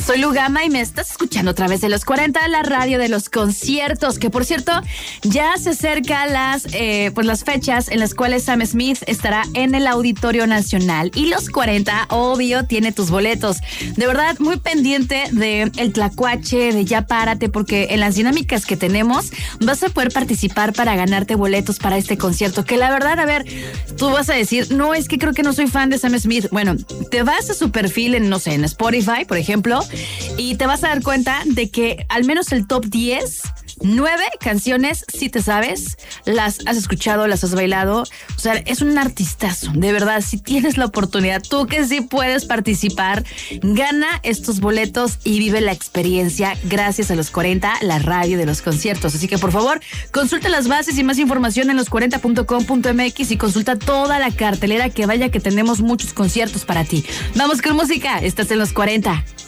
Soy Lugama y me estás escuchando a través de los 40, la radio de los conciertos, que por cierto, ya se acercan las fechas en las cuales Sam Smith estará en el Auditorio Nacional. Y los 40, obvio, tiene tus boletos. De verdad, muy pendiente de el tlacuache, de ya párate, porque en las dinámicas que tenemos vas a poder participar para ganarte boletos para este concierto. Que la verdad, a ver, tú vas a decir, no, es que creo que no soy fan de Sam Smith. Bueno, te vas a su perfil en, no sé, en Spotify, por ejemplo, y te vas a dar cuenta de que al menos el top 10, 9 canciones, si te sabes, las has escuchado, las has bailado. O sea, es un artistazo, de verdad. Si tienes la oportunidad, tú que sí puedes participar, gana estos boletos y vive la experiencia gracias a los 40, la radio de los conciertos. Así que por favor, consulta las bases y más información en los40.com.mx y consulta toda la cartelera, que vaya que tenemos muchos conciertos para ti. Vamos con música, estás en los 40.